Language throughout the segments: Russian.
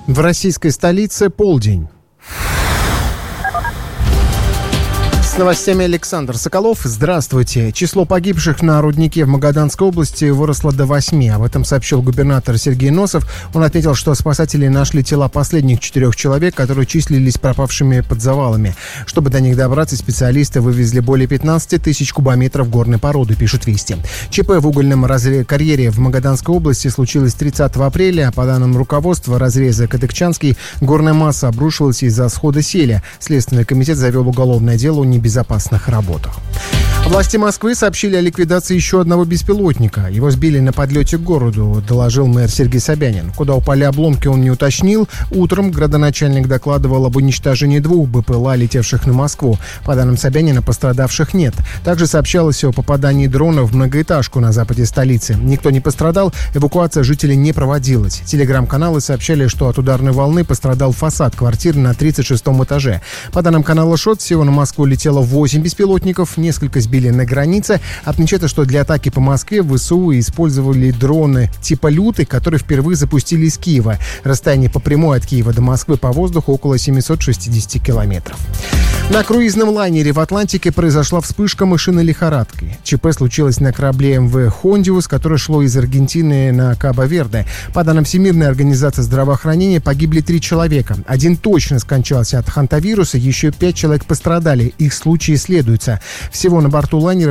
В российской столице полдень. С новостями Александр Соколов. Здравствуйте. Число погибших на руднике в Магаданской области выросло до 8. Об этом сообщил губернатор Сергей Носов. Он отметил, что спасатели нашли тела последних 4 человек, которые числились пропавшими под завалами. Чтобы до них добраться, специалисты вывезли более 15 тысяч кубометров горной породы, пишут Вести. ЧП в угольном карьере в Магаданской области случилось 30 апреля. По данным руководства разреза Кадыкчанский, горная масса обрушилась из-за схода селя. Следственный комитет завел уголовное дело о небезопасных работах. Власти Москвы сообщили о ликвидации еще одного беспилотника. Его сбили на подлете к городу, доложил мэр Сергей Собянин. Куда упали обломки, он не уточнил. Утром градоначальник докладывал об уничтожении 2 БПЛА, летевших на Москву. По данным Собянина, пострадавших нет. Также сообщалось о попадании дрона в многоэтажку на западе столицы. Никто не пострадал, эвакуация жителей не проводилась. Телеграм-каналы сообщали, что от ударной волны пострадал фасад квартиры на 36-м этаже. По данным канала ШОТ, всего на Москву летело 8 беспилотников, несколько сбили на границе. Отмечается, что для атаки по Москве ВСУ использовали дроны типа «Люты», которые впервые запустили из Киева. Расстояние по прямой от Киева до Москвы по воздуху около 760 километров. На круизном лайнере в Атлантике произошла вспышка мышиной лихорадки. ЧП случилось на корабле МВ «Хондиус», которое шло из Аргентины на Кабо-Верде. По данным Всемирной организации здравоохранения, погибли 3 человека. 1 точно скончался от хантавируса, еще 5 человек пострадали. Их случаи исследуются. Всего на борту лайнера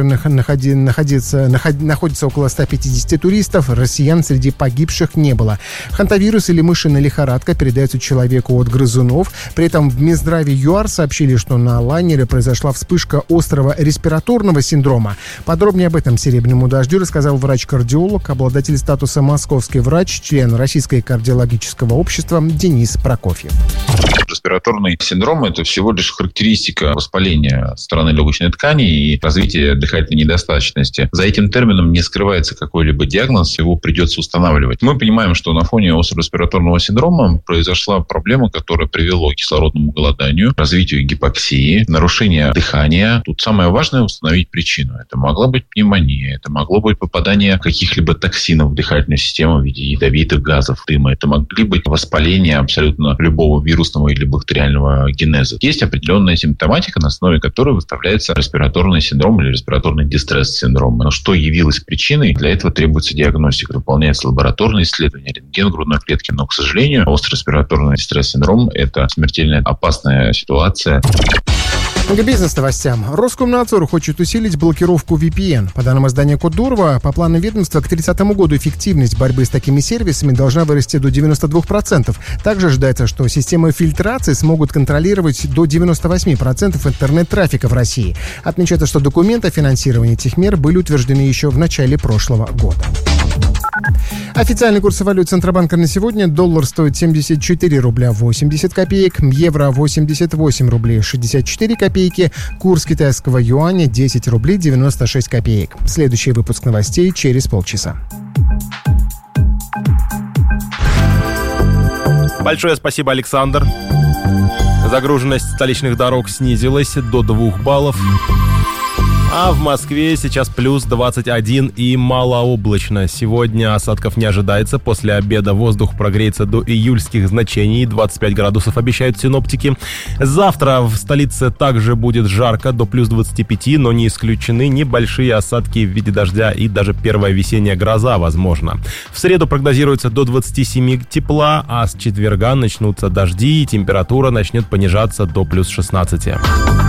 находится около 150 туристов. Россиян среди погибших не было. Хантавирус или мышиная лихорадка передается человеку от грызунов. При этом в Минздраве ЮАР сообщили, что на лайнере произошла вспышка острого респираторного синдрома. Подробнее об этом «Серебряному дождю» рассказал врач-кардиолог, обладатель статуса «Московский врач», член Российского кардиологического общества Денис Прокофьев. Респираторный синдром – это всего лишь характеристика воспаления стороны легочной ткани и развития дыхательной недостаточности. За этим термином не скрывается какой-либо диагноз, его придется устанавливать. Мы понимаем, что на фоне острого респираторного синдрома произошла проблема, которая привела к кислородному голоданию, развитию гипоксии, нарушению дыхания. Тут самое важное – установить причину. Это могла быть пневмония, это могло быть попадание каких-либо токсинов в дыхательную систему в виде ядовитых газов, дыма. Это могли быть воспаления абсолютно любого вирусного или бактериального генеза. Есть определенная симптоматика, на основе которой выставляется респираторный синдром или респираторный дистресс-синдром. Но что явилось причиной, для этого требуется диагностика. Выполняется лабораторное исследование, рентген грудной клетки. Но, к сожалению, острый респираторный дистресс-синдром – это смертельно опасная ситуация. К бизнес-новостям. Роскомнадзор хочет усилить блокировку VPN. По данным издания Код Дурова, по плану ведомства к 2030 году эффективность борьбы с такими сервисами должна вырасти до 92%. Также ожидается, что системы фильтрации смогут контролировать до 98% интернет-трафика в России. Отмечается, что документы о финансировании этих мер были утверждены еще в начале прошлого года. Официальный курс валют Центробанка на сегодня. Доллар стоит 74 рубля 80 копеек, евро 88 рублей 64 копейки, курс китайского юаня 10 рублей 96 копеек. Следующий выпуск новостей через полчаса. Большое спасибо, Александр. Загруженность столичных дорог снизилась до 2 баллов. А в Москве сейчас плюс 21 и малооблачно. Сегодня осадков не ожидается. После обеда воздух прогреется до июльских значений. 25 градусов обещают синоптики. Завтра в столице также будет жарко, до плюс 25, но не исключены небольшие осадки в виде дождя и даже первая весенняя гроза возможно. В среду прогнозируется до 27 тепла, а с четверга начнутся дожди и температура начнет понижаться до плюс 16.